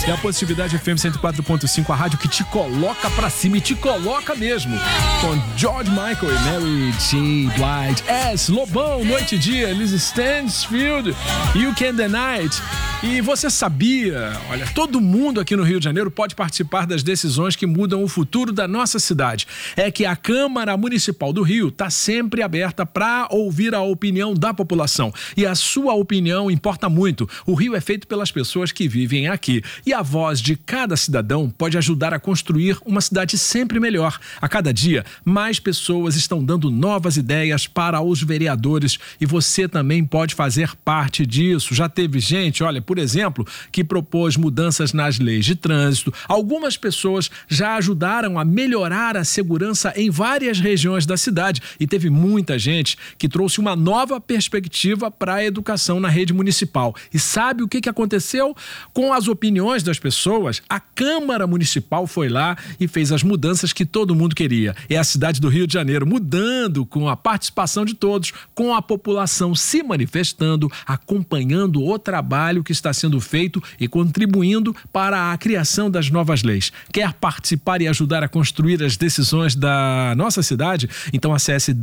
E a Positividade FM 104.5, a rádio que te coloca pra cima e te coloca mesmo. Com George Michael e Mary J. Blige. Lobão, Noite e Dia, Liz Stansfield, You Can Deny It. E você sabia, olha, todo mundo aqui no Rio de Janeiro pode participar das decisões que mudam o futuro da nossa cidade. É que a Câmara Municipal do Rio está sempre aberta para ouvir a opinião da população. E a sua opinião importa muito. O Rio é feito pelas pessoas que vivem aqui. E a voz de cada cidadão pode ajudar a construir uma cidade sempre melhor. A cada dia, mais pessoas estão dando novas ideias para os vereadores e você também pode fazer parte disso. Já teve gente, olha, por exemplo, que propôs mudanças nas leis de trânsito. Algumas pessoas já ajudaram a melhorar a segurança em várias regiões da cidade e teve muita gente que trouxe uma nova perspectiva para a educação na rede municipal. E sabe o que aconteceu? Com as opiniões das pessoas, a Câmara Municipal foi lá e fez as mudanças que todo mundo queria. É a cidade do Rio de Janeiro mudando com a participação de todos, com a população se manifestando, acompanhando o trabalho que está sendo feito e contribuindo para a criação das novas leis. Quer participar e ajudar a construir as decisões da nossa cidade? Então acesse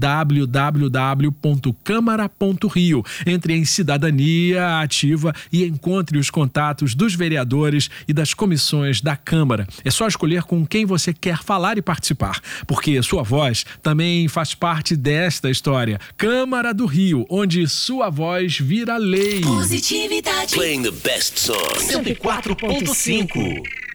www.câmara.rio. Entre em Cidadania Ativa e encontre os contatos dos vereadores e das comissões da Câmara. É só escolher com quem você quer falar e participar, porque sua voz também faz parte desta história. Câmara do Rio, onde sua voz vira lei. Positividade. Playing the best songs. 104.5.